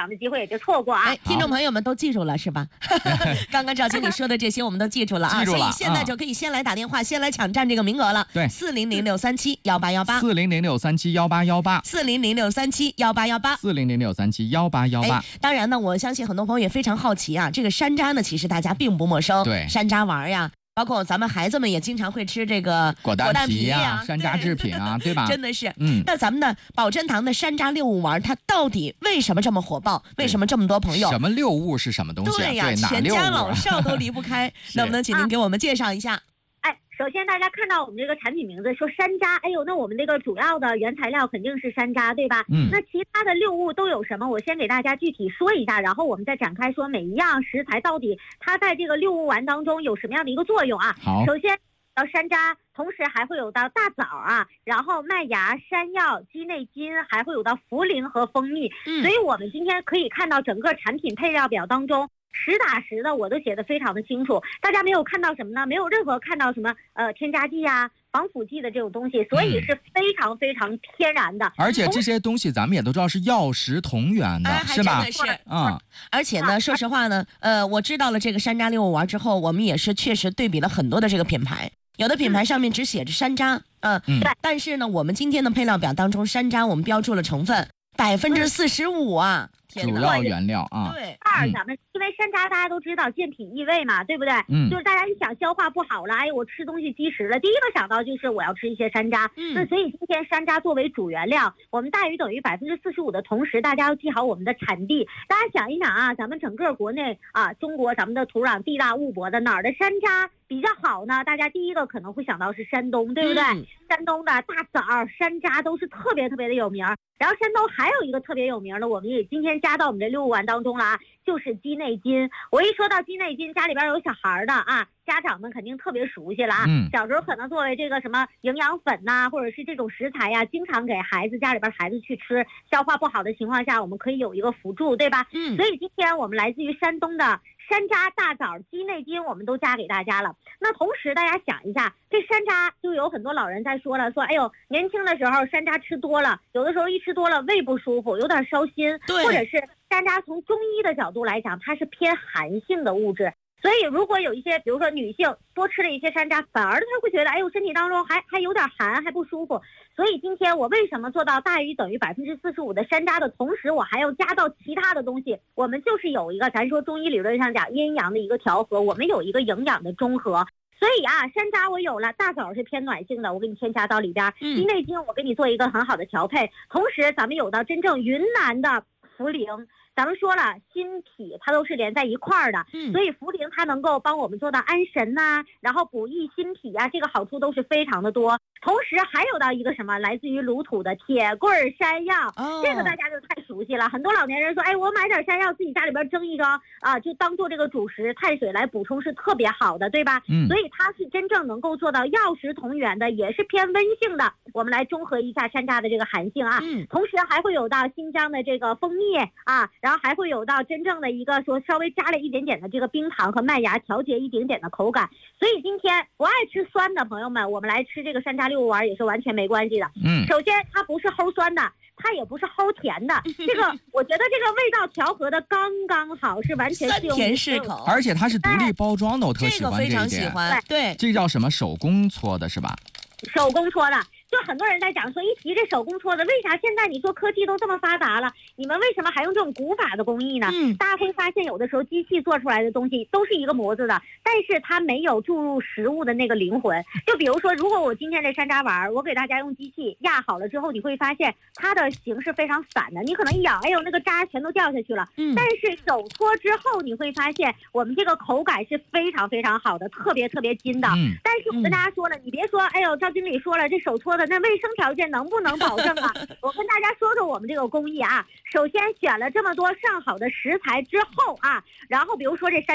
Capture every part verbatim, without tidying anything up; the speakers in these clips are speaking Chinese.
享的机会也就错过啊。 哎，听众朋友们都记住了是吧？刚刚赵经理说的这些我们都记住了啊， 记住了所以现在就可以先来打电话，先来抢占这个名额了。 对， 四零零六三七幺八幺八， 四零零六三七幺八幺八， 四零零六三七幺八幺八， 四零零六三七幺八幺八。 当然呢，我相信很多朋友也非常好奇啊，这个山楂呢，其实大家并不陌生。 对， 山楂丸呀。包括咱们孩子们也经常会吃这个果丹皮呀、 啊、山楂制品啊，对吧？ 真的是， 嗯。 那咱们的宝珍堂的山楂六物丸，它到底为什么这么火爆？为什么这么多朋友？ 什么六物是什么东西、啊？ 对呀，全家老少都离不开。能不能请您给我们介绍一下？ 哎，首先大家看到我们这个产品名字说山楂，哎呦，那我们这个主要的原材料肯定是山楂，对吧？ 嗯。 那其他的六物都有什么？我先给大家具体说一下，然后我们再展开说每一样食材到底它在这个六物丸当中有什么样的一个作用啊？ 好。 首先到山楂，同时还会有到大枣啊，然后麦芽、山药、鸡内金，还会有到茯苓和蜂蜜。 嗯。 所以我们今天可以看到整个产品配料表当中。实打实的，我都写的非常的清楚，大家没有看到什么呢？没有任何看到什么呃添加剂呀、啊、防腐剂的这种东西，所以是非常非常天然的。 嗯、而且这些东西咱们也都知道是药食同源的， 哎、 是吧？ 是嗯。 而且呢，说实话呢，呃，我知道了这个山楂六物丸之后，我们也是确实对比了很多的这个品牌，有的品牌上面只写着山楂，嗯， 嗯但是呢，我们今天的配料表当中，山楂我们标注了成分百分之四十五啊。 主要原料啊， 对。二，咱们因为山楂大家都知道健脾益胃嘛，对不对？ 嗯。 就是大家一想消化不好了，哎，我吃东西积食了，第一个想到就是我要吃一些山楂。 嗯。 那所以今天山楂作为主原料，我们大于等于百分之四十五的同时，大家要记好我们的产地。大家想一想啊，咱们整个国内啊，中国咱们的土壤地大物博的，哪儿的山楂比较好呢？大家第一个可能会想到是山东，对不对？ 嗯、 山东的大枣、山楂都是特别特别的有名。然后山东还有一个特别有名的，我们也今天加到我们这六物丸当中了啊，就是鸡内金。我一说到鸡内金，家里边有小孩的啊，家长们肯定特别熟悉了啊。 嗯。 小时候可能作为这个什么营养粉呐、啊，或者是这种食材呀、啊，经常给孩子家里边孩子去吃，消化不好的情况下，我们可以有一个辅助，对吧？ 嗯。 所以今天我们来自于山东的山楂、大枣、鸡内金，我们都加给大家了。那同时大家想一下，这山楂就有很多老人在说了，说哎呦，年轻的时候山楂吃多了，有的时候一吃多了胃不舒服，有点烧心，或者是山楂从中医的角度来讲，它是偏寒性的物质。所以如果有一些比如说女性多吃了一些山楂，反而她会觉得哎呦身体当中还还有点寒，还不舒服。所以今天我为什么做到大于等于百分之四十五的山楂的同时，我还要加到其他的东西？我们就是有一个咱说中医理论上讲阴阳的一个调和，我们有一个营养的中和。所以啊，山楂我有了，大枣是偏暖性的，我给你添加到里边，鸡内金我给你做一个很好的调配，同时咱们有到真正云南的茯苓。咱们说了，心脾它都是连在一块儿的， 嗯， 所以茯苓它能够帮我们做到安神呐、啊，然后补益心脾啊，这个好处都是非常的多。同时还有到一个什么，来自于鲁土的铁棍山药， 哦， 这个大家就太熟悉了。很多老年人说，哎，我买点山药自己家里边蒸一蒸啊，就当做这个主食碳水来补充是特别好的，对吧？ 嗯， 所以它是真正能够做到药食同源的，也是偏温性的。我们来中和一下山楂的这个寒性啊， 嗯， 同时还会有到新疆的这个蜂蜜啊。然后还会有到真正的一个说稍微加了一点点的这个冰糖和麦芽，调节一点点的口感。所以今天不爱吃酸的朋友们，我们来吃这个山楂六物丸也是完全没关系的。 嗯， 首先它不是齁酸的，它也不是齁甜的，这个我觉得这个味道调和的刚刚好，是完全三甜适口， 而且它是独立包装的，我特喜欢这一点。 这个非常喜欢，对， 这叫什么手工搓的是吧？ 手工搓的。就很多人在讲说，一提这手工搓的，为啥现在你说科技都这么发达了，你们为什么还用这种古法的工艺呢？ 嗯， 大家会发现有的时候机器做出来的东西都是一个模子的，但是它没有注入食物的那个灵魂。就比如说，如果我今天这山楂丸，我给大家用机器压好了之后，你会发现它的形是非常散的，你可能一咬，哎呦，那个渣全都掉下去了。 嗯， 但是手搓之后，你会发现我们这个口感是非常非常好的，特别特别筋道。 嗯， 但是我跟大家说了，你别说，哎呦，赵经理说了，这手搓的那卫生条件能不能保证啊？我跟大家说说我们这个工艺啊。首先选了这么多上好的食材之后啊，然后比如说这山楂，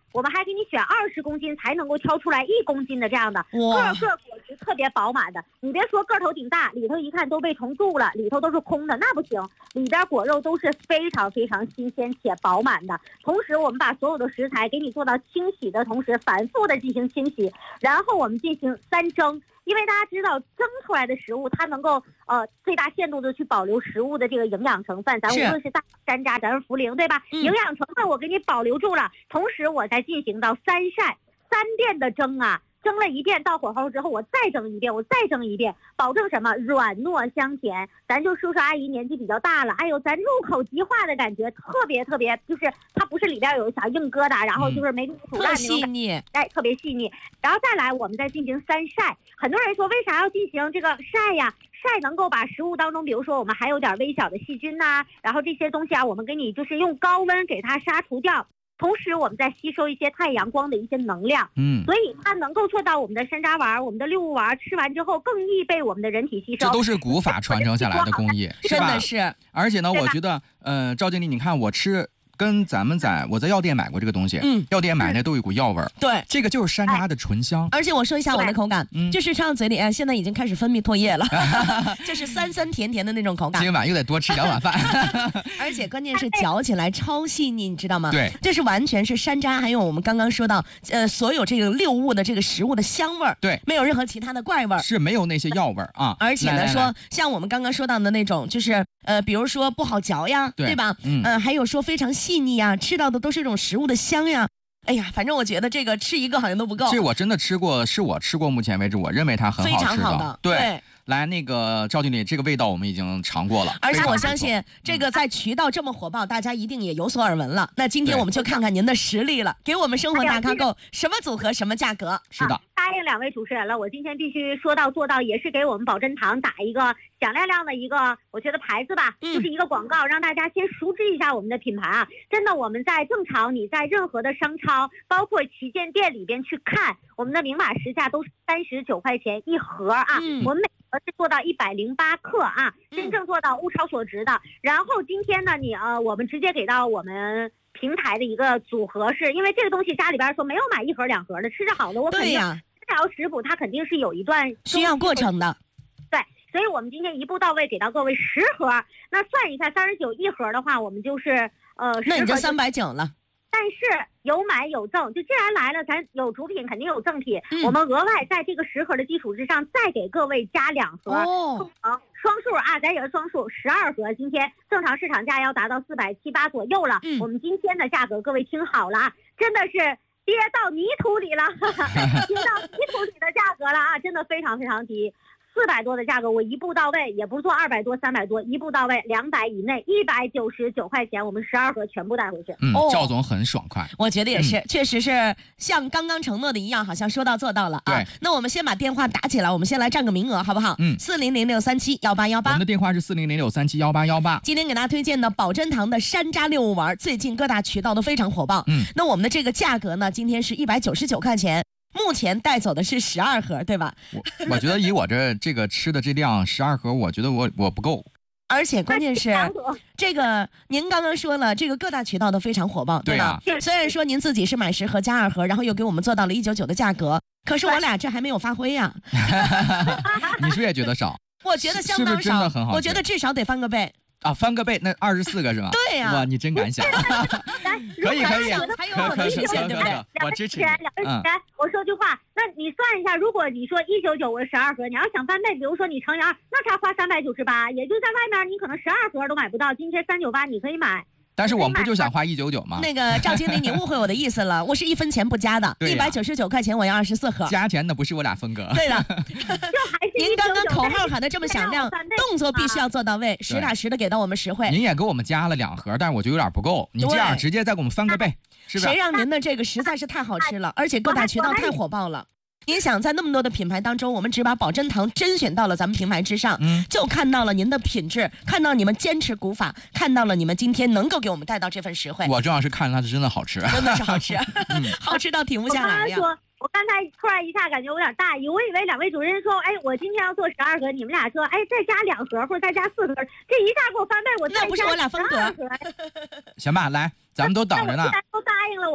我们还给你选二十公斤才能够挑出来一公斤的这样的，个个果实特别饱满的。你别说个头挺大，里头一看都被虫蛀了，里头都是空的，那不行，里边果肉都是非常非常新鲜且饱满的。同时，我们把所有的食材给你做到清洗的同时，反复的进行清洗，然后我们进行三蒸。因为大家知道蒸出来的食物，它能够呃最大限度的去保留食物的这个营养成分，咱无论是大山楂，咱是茯苓，对吧？嗯、营养成分我给你保留住了，同时我再进行到三晒三遍的蒸啊。蒸了一遍到火候之后，我再蒸一遍，我再蒸一遍，保证什么软糯香甜。咱就叔叔阿姨年纪比较大了，哎呦，咱入口即化的感觉，特别特别，就是它不是里边有小硬疙瘩，然后就是没煮烂那种， 细腻， 哎，特别细腻。然后再来，我们再进行三晒。很多人说，为啥要进行这个晒呀？晒能够把食物当中，比如说我们还有点微小的细菌呐、啊，然后这些东西啊，我们给你就是用高温给它杀除掉。同时，我们再吸收一些太阳光的一些能量，嗯，所以它能够做到我们的山楂丸、我们的六物丸吃完之后更易被我们的人体吸收。 这都是古法传承下来的工艺， 真的是。 而且呢，我觉得，呃，赵经理，你看我吃。跟咱们在我在药店买过这个东西，嗯，药店买那都有一股药味儿， 对， 这个就是山楂的醇香。 而且我说一下我的口感，嗯，就是吃到嘴里，哎，现在已经开始分泌唾液了，就是酸酸甜甜的那种口感。 今晚又得多吃两碗饭。 而且关键是嚼起来超细腻，你知道吗？ 对， 这是完全是山楂，还有我们刚刚说到，呃，所有这个六物的这个食物的香味儿， 对， 没有任何其他的怪味儿， 是没有那些药味儿啊。 而且呢，说像我们刚刚说到的那种，就是呃，比如说不好嚼呀，对, 对吧？嗯、呃，还有说非常细腻呀，吃到的都是一种食物的香呀。哎呀，反正我觉得这个吃一个好像都不够。 这我真的吃过，是我吃过目前为止我认为它很好吃的。 非常好的， 对。对来，那个赵经理，这个味道我们已经尝过了， 而且我相信这个在渠道这么火爆，大家一定也有所耳闻了。那今天我们就看看您的实力了，给我们生活大咖购什么组合什么价格？ 是的， 答应两位主持人了，我今天必须说到做到，也是给我们宝珍堂打一个响亮亮的一个，我觉得牌子吧，嗯、就是一个广告，让大家先熟知一下我们的品牌啊。真的，我们在正常你在任何的商超，包括旗舰店里边去看，我们的明码实价都是三十九块钱一盒啊，嗯、我们每盒是做到一百零八克啊，真正做到物超所值的。嗯、然后今天呢，你呃，我们直接给到我们平台的一个组合是，因为这个东西家里边说没有买一盒两盒的，吃着好的我肯定这条食谱它肯定是有一段需要过程的， 对，所以我们今天一步到位给到各位十盒，那算一下三十九一盒的话，我们就是呃， 那你就三百九了。 但是有买有赠，就既然来了，咱有主品肯定有赠品，嗯、我们额外在这个十盒的基础之上，再给各位加两盒，哦，双数啊，咱也是双数，十二盒。今天正常市场价要达到四百七八左右了，嗯、我们今天的价格，各位听好了啊，真的是跌到泥土里了，跌到泥土里的价格了啊，真的非常非常低。四百多的价格，我一步到位，也不做二百多、三百多，一步到位，两百以内，一百九十九块钱，我们十二盒全部带回去。 嗯，赵总很爽快， 我觉得也是，嗯、确实是像刚刚承诺的一样，好像说到做到了啊。 对， 那我们先把电话打起来，我们先来占个名额，好不好？ 嗯， 四零零六三七幺八幺八， 我们的电话是四零零六三七幺八幺八。 今天给大家推荐的宝珍堂的山楂六物丸，最近各大渠道都非常火爆。嗯，那我们的这个价格呢，今天是一百九十九块钱。目前带走的是十二盒，对吧？ 我我觉得以我这这个吃的这量，十二盒，我觉得我我不够。 而且关键是，这个您刚刚说了，这个各大渠道都非常火爆，对吧？ 对啊、 虽然说您自己是买十盒加二盒，然后又给我们做到了一九九的价格，可是我俩这还没有发挥呀、 啊。你是不是也觉得少？ 我觉得相当少，是不是真的很好？我觉得至少得翻个倍。 啊，翻个倍，那二十四个是吧？ 对呀、啊， 哇，你真敢想！可以可以， 还有我的出现，对不对？ 我支持你。 嗯，我说句话，那你算一下，如果你说一九九为十二盒，你要想翻倍，比如说你乘以二，那才花三百九十八，也就在外面你可能十二盒都买不到，今天三九八你可以买。 但是我们不就想花一九九吗？ 那个赵经理，你误会我的意思了，我是一分钱不加的，一百九十九块钱我要二十四盒。 加钱的不是我俩分割。 对的， 就还是您刚刚口号喊的这么响亮，动作必须要做到位，实打实的给到我们实惠。 您也给我们加了两盒，但是我觉得有点不够，你这样直接再给我们翻个倍，是不是？ 谁让您的这个实在是太好吃了，而且各大渠道太火爆了。您想在那么多的品牌当中，我们只把宝珍堂甄选到了咱们品牌之上，嗯，就看到了您的品质，看到你们坚持古法，看到了你们今天能够给我们带到这份实惠。 我重要是看它是真的好吃， 真的是好吃，嗯、好吃到停不下来呀。 我刚才突然一下感觉有点大意，我以为两位主持人说，哎，我今天要做十二盒，你们俩说，哎，再加两盒或者再加四盒，这一下给我翻倍，我那不是我俩分隔。 行吧，来，咱们都等着呢。 都答应了，我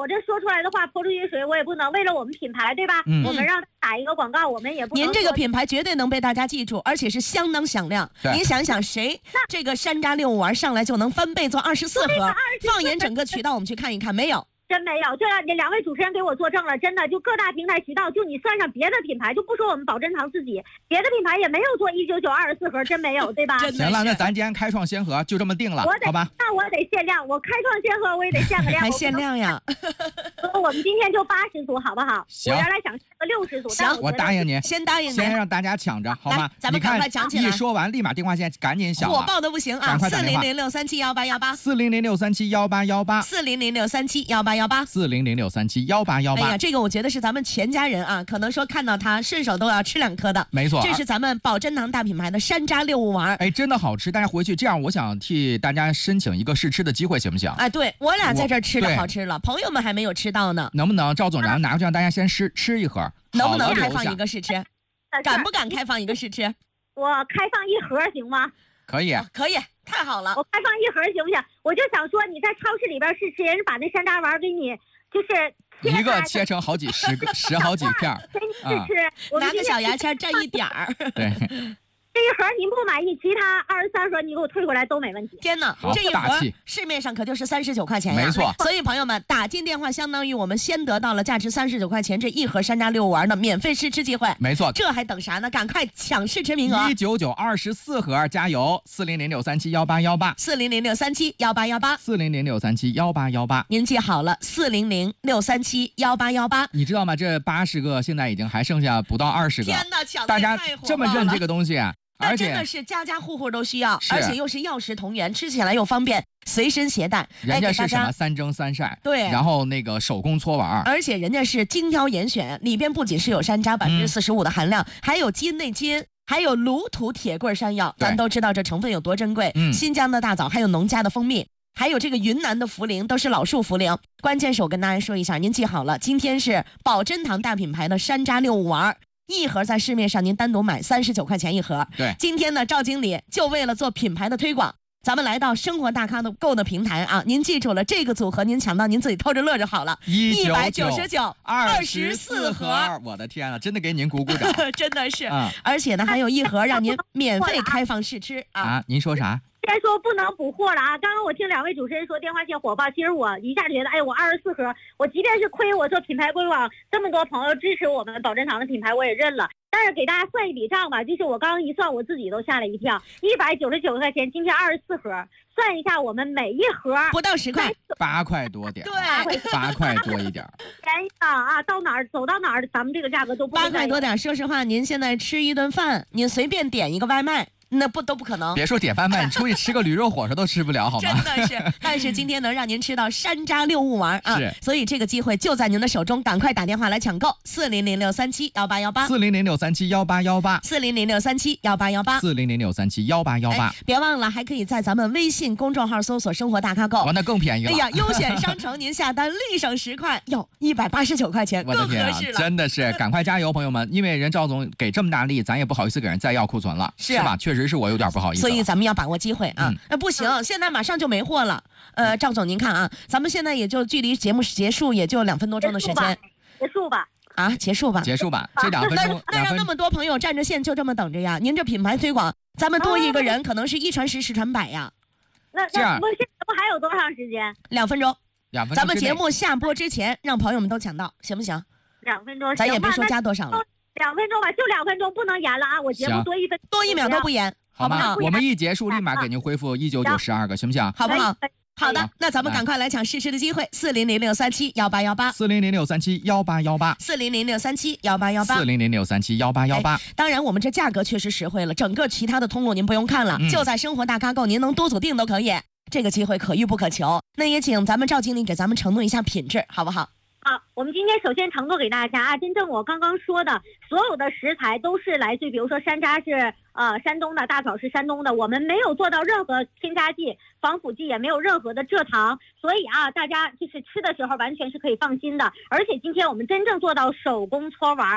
我这说出来的话泼出去水，我也不能为了我们品牌，对吧？嗯、我们让他打一个广告，我们也不能。 您这个品牌绝对能被大家记住，而且是相当响亮。您想想，谁这个山楂六五丸上来就能翻倍做二十四盒？放眼整个渠道，我们去看一看，没有。 真没有，这两位主持人给我作证了，真的，就各大平台渠道，就你算上别的品牌，就不说我们宝珍堂自己，别的品牌也没有做一九九二十四盒，真没有，对吧？ 行了，那咱今天开创先河就这么定了，好吧？ 那我得限量，我开创先河，我也得限个量， 还限量呀？ 我们今天就八十组，好不好？ 行， 我原来想个六十组， 行， 我答应你， 先答应你， 先让大家抢着，好吗？ 咱们赶快抢起来！ 一说完，立马电话线赶紧响， 火爆的不行啊！四零零六三七幺八幺八， 四零零六三七幺八幺八， 四零零六三七幺八幺八， 四零零六三七幺八幺八。 哎呀，这个我觉得是咱们全家人啊，可能说看到它顺手都要吃两颗的。 没错， 这是咱们宝珍堂大品牌的山楂六五丸。 哎，真的好吃，大家回去这样，我想替大家申请一个试吃的机会，行不行？ 哎，对我俩在这儿吃的好吃了，朋友们还没有吃到呢。 能不能赵总然后拿过去让大家先吃吃一盒？ 能不能开放一个试吃？敢不敢开放一个试吃？ 我开放一盒行吗？ 可以， 可以，太好了。 我开放一盒行不行？我就想说，你在超市里边试吃，人把那山楂丸给你，就是一个切成好几十个、十好几片， 给你试吃， 拿个小牙签蘸一点儿。 对。 这一盒您不满意，其他二十三盒你给我退回来都没问题。 天哪，这一盒市面上可就是三十九块钱呀！ 没错， 所以朋友们打进电话，相当于我们先得到了价值三十九块钱这一盒山楂六五丸的免费试吃机会。 没错， 这还等啥呢？赶快抢试吃名额！ 一九九二十四盒，加油！四零零六三七幺八幺八， 四零零六三七幺八幺八， 四零零六三七幺八幺八。 您记好了，四零零六三七幺八幺八。 你知道吗？这八十个现在已经还剩下不到二十个。 天哪，抢大家这么认这个东西。 而且真的是家家户户都需要，而且又是药食同源，吃起来又方便，随身携带。 人家是什么三蒸三晒， 对， 然后那个手工搓丸， 而且人家是精挑严选，里边不仅是有山楂百分之四十五的含量，嗯、还有基因内基因，还有卤土铁棍山药，咱都知道这成分有多珍贵。嗯、新疆的大枣，还有农家的蜂蜜。还有这个云南的茯苓都是老树茯苓，关键是我跟大家说一下，您记好了，今天是宝珍堂大品牌的山楂六五丸。一盒在市面上您单独买三十九块钱一盒。 对， 今天呢，赵经理就为了做品牌的推广，咱们来到生活大咖的购的平台啊，您记住了这个组合，您抢到您自己偷着乐就好了。 一百九十九， 二十四盒，我的天啊，真的给您鼓鼓掌， 真的是。嗯、而且呢，还有一盒让您免费开放试吃啊。 啊，您说啥？ 先说不能补货了啊！刚刚我听两位主持人说电话线火爆，其实我一下觉得，哎，我二十四盒，我即便是亏我做品牌推广，这么多朋友支持我们宝珍堂的品牌，我也认了。但是给大家算一笔账吧，就是我刚刚一算，我自己都吓了一跳，一百九十九块钱，今天二十四盒，算一下我们每一盒不到十块， 八块多点， 对， 八块多一点， 便宜啊！到哪儿走到哪儿，咱们这个价格都不八块多点。说实话，您现在吃一顿饭，您随便点一个外卖。那不都不可能， 别说点外卖，你出去吃个驴肉火烧都吃不了，好吗？ 真的是，但是今天能让您吃到山楂六五丸啊，所以这个机会就在您的手中，赶快打电话来抢购，四零零六三七幺八幺八， 四零零六三七幺八幺八， 四零零六三七幺八幺八， 四零零六三七幺八幺八。 别忘了，还可以在咱们微信公众号搜索“生活大咖购”， 哇，那更便宜了。 哎呀，优选商城您下单立省十块，哟，一百八十九块钱，更合适了。 真的是，赶快加油，朋友们！因为人赵总给这么大力，咱也不好意思给人再要库存了， 是吧？确实是我有点不好意思。 所以咱们要把握机会啊！那、嗯、不行，现在马上就没货了。呃，赵总您看啊，咱们现在也就距离节目结束也就两分多钟的时间， 结束吧。 啊，结束吧， 结束吧，这两分钟。 那那让那么多朋友占着线就这么等着呀？您这品牌推广，咱们多一个人，可能是一传十，十传百呀。 那那我现在不还有多长时间？ 两分钟。 两分钟。 咱们节目下播之前，让朋友们都抢到，行不行？ 两分钟， 咱也别说加多少了。 两分钟吧，就两分钟，不能延了啊！我节目多一分， 多一秒都不延。好不好？ 我们一结束立马给您恢复一九九十二个，行不行？ 好不好？好的，那咱们赶快来抢试吃的机会，四零零六三七幺八幺八， 四零零六三七幺八幺八， 四零零六三七幺八幺八， 四零零六三七幺八幺八。 当然，我们这价格确实实惠了，整个其他的通路您不用看了，嗯、就在生活大咖购，您能多组订都可以。这个机会可遇不可求，那也请咱们赵经理给咱们承诺一下品质，好不好？ 好，我们今天首先承诺给大家啊，真正我刚刚说的所有的食材都是来自于，比如说山楂是呃山东的，大枣是山东的，我们没有做到任何添加剂、防腐剂，也没有任何的蔗糖，所以啊，大家就是吃的时候完全是可以放心的。而且今天我们真正做到手工搓丸啊，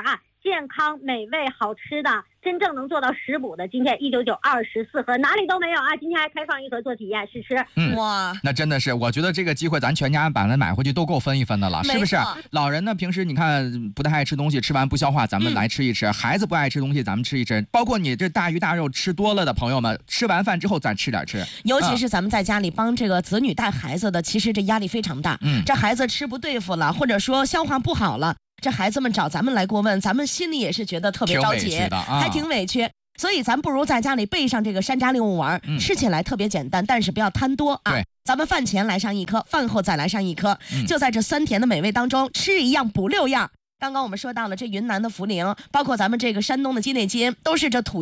健康、美味、好吃的，真正能做到食补的，今天一九九二十四盒，哪里都没有啊！今天还开放一盒做体验试吃。 嗯， 哇， 那真的是，我觉得这个机会咱全家把它买回去都够分一分的了，是不是？老人呢，平时你看不太爱吃东西，吃完不消化，咱们来吃一吃；嗯、孩子不爱吃东西，咱们吃一吃。包括你这大鱼大肉吃多了的朋友们，吃完饭之后再吃点吃。 尤其是咱们在家里帮这个子女带孩子的，其实这压力非常大。嗯，这孩子吃不对付了，或者说消化不好了。这孩子们找咱们来过问，咱们心里也是觉得特别着急， 挺啊、 还挺委屈。所以咱不如在家里备上这个山楂六物丸，嗯、吃起来特别简单，但是不要贪多啊。 对， 咱们饭前来上一颗，饭后再来上一颗，嗯、就在这酸甜的美味当中，吃一样补六样。刚刚我们说到了这云南的茯苓，包括咱们这个山东的鸡内金，都是这土。